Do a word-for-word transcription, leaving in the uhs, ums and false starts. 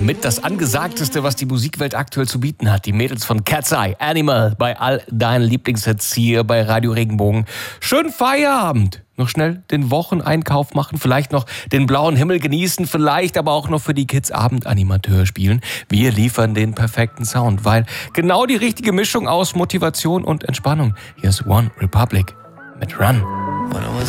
mit das Angesagteste, was die Musikwelt aktuell zu bieten hat. Die Mädels von Cat's Eye, Animal, bei all deinen Lieblingshits hier bei Radio Regenbogen. Schönen Feierabend. Noch schnell den Wocheneinkauf machen, vielleicht noch den blauen Himmel genießen, vielleicht aber auch noch für die Kids Abendanimateur spielen. Wir liefern den perfekten Sound, weil genau die richtige Mischung aus Motivation und Entspannung. Hier ist One Republic mit Run.